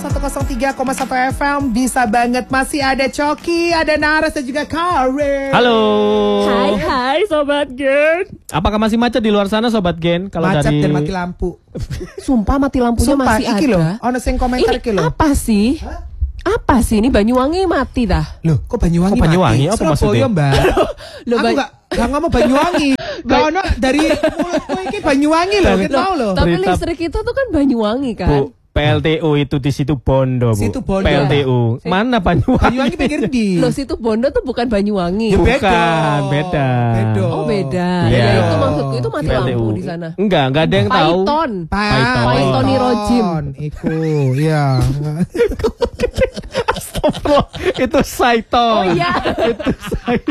103,1 FM. Bisa banget, masih ada Coki, ada Naras dan juga Karin. Halo. Hai Sobat Gen. Apakah masih macet di luar sana Sobat Gen? Kalau Macet dari dan mati lampu. Sumpah mati lampunya Sumpah, masih iki ada. loh, ono sing komentar Ini iki loh. apa sih? Apa sih ini Banyuwangi mati dah? Loh, kok Banyuwangi Kok Banyuwangi? mati? Apa Surabaya, maksudnya? Mbak. Loh, Aku gak ngomong Banyuwangi. Gak ono dari mulutku iki Banyuwangi loh, kita tahu loh. Tapi Berita- listrik itu tuh kan Banyuwangi kan? Bu, PLTU itu di situ Bondo, Bu. Situ Bondo. PLTU. Mana Banyuwangi? Banyuwangi pinggir di. Loh situ Bondo tuh bukan Banyuwangi. Ya, Bukan, beda. Oh beda. Iya. Ya itu maksudku itu mati PLTU. lampu di sana. Enggak ada yang tahu. Python. Python Nirojim. Iku, ya. Astagfirullah, itu Saito. Oh iya. Itu Saito.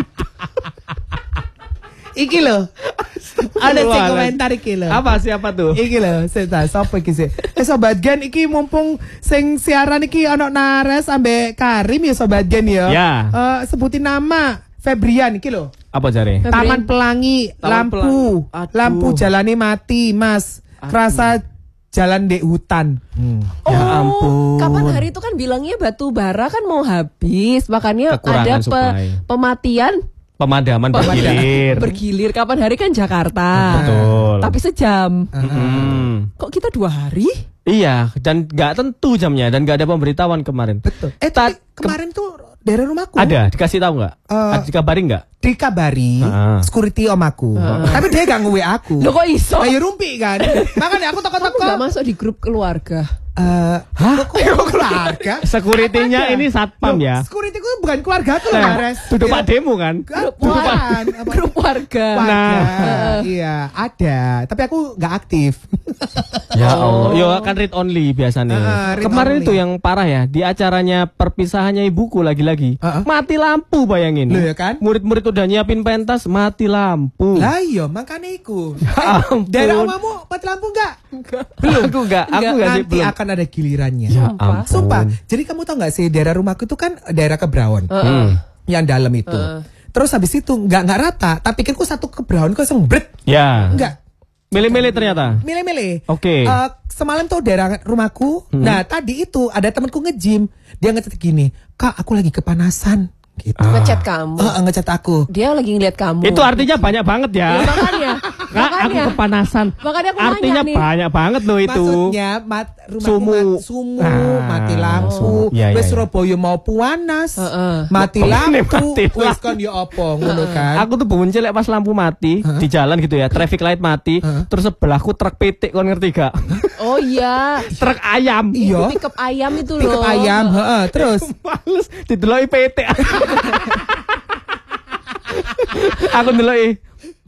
Iki loh. Ada sing komentar iki loh. Apa siapa tuh? Iki lho, seta sapa iki sih? Sobat Gen iki mumpung sing siaran iki ono Nares ambek Karim ya Sobat Gen ya. Ya. Sebutin nama Febrian iki lho. Apa jare? Taman Pelangi, Taman lampu. Pelangi. Aduh. Lampu jalane mati, Mas. Kerasa jalan di hutan. Ya ampun. Kapan hari itu kan bilangnya batu bara kan mau habis, makanya Kekurangan ada supply. pematian Pemadaman bergilir. bergilir. Kapan hari kan Jakarta. Betul. Tapi sejam. Mm. Kok kita 2 hari? Iya, dan nggak tentu jamnya dan nggak ada pemberitahuan kemarin. Betul. Tapi kemarin tuh dari rumahku Ada, dikasih tahu nggak? Ada dikabarin nggak? dikabari security om aku. Tapi dia gak nge-WA aku. Loh kok iso? Kayak rumpi kan. Makanya aku Kamu toko-toko. gak masuk di grup keluarga? Kok keluarga? Security-nya ini satpam ya. Security ku bukan keluarga aku loh, Nah, Mares. duduk Pak Demo kan? Grup warga. Warga. Nah. Iya, ada. Tapi aku nggak aktif. Ya Allah, yo kan read only biasanya. Read Kemarin only. itu yang parah ya, di acaranya perpisahannya ibuku lagi-lagi. Mati lampu bayangin. Loh, ya kan? Murid-murid udah nyiapin pentas, mati lampu. Lah iya, makanya iku. ampun. Daerah omamu mati lampu nggak? Belum, aku nggak sih Nanti belum. akan ada gilirannya. Ya ampun. Sumpah. Jadi kamu tau nggak sih daerah rumahku itu kan daerah Kebraon. Yang dalam itu. Terus habis itu nggak rata. Tak pikirku satu Kebraon kok sembret. Ya. Enggak. Milih-milih ternyata. Milih-milih. Oke. Semalam tuh daerah rumahku. Nah tadi itu ada temanku nge-gym. Dia nge-chat gini, Kak aku lagi kepanasan. Gitu. Ngechat kamu. Nge-chat aku. Dia lagi ngeliat kamu. Itu artinya banyak banget ya. Ya, makanya. Kak, aku kepanasan. Makanya aku Artinya nanya nih. banyak banget loh itu. Maksudnya rumahku Sumu. mati lampu. Iya, Wes iya. Surabaya mau puanas. Mati Mati lampu. lampu. Wes kan ya apa ngono kan. Aku tuh buncel pas lampu mati di jalan gitu ya, traffic light mati, terus sebelahku truk petik, kon ngerti gak? Oh iya. Truk ayam. Iya. Pickup ayam itu loh. Pickup ayam, terus Males dideloki petik. Aku ndeloki.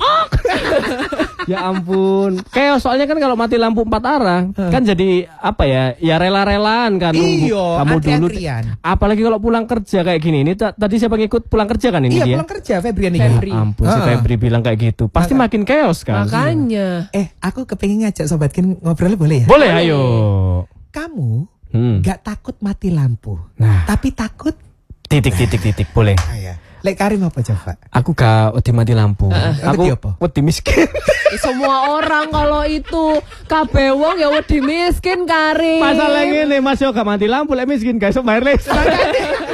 Ya ampun. Kayak soalnya kan kalau mati lampu 4 arah kan jadi apa ya? Ya rela-relaan kan nunggu Iya, kamu dulu. antri-antrian. Apalagi kalau pulang kerja kayak gini. Ini tadi siapa ngikut pulang kerja kan ini iya dia? pulang kerja Febrian ini. Febri. Ya ampun si Febri bilang kayak gitu. Pasti makin chaos kan? Makanya. Aku kepengen ngajak Sobat Gen ngobrol boleh ya? Boleh ayo. Kamu gak takut mati lampu, Nah. tapi takut. Titik boleh. Lek Karim apa coba? Aku gak wedi mati lampu. Aku Wedi apa? wedi miskin. Semua orang kalau itu kabeh wong ya wedi miskin Karim. Masalah ngene Mas yo gak mati lampu lek miskin gak iso bayar listrik.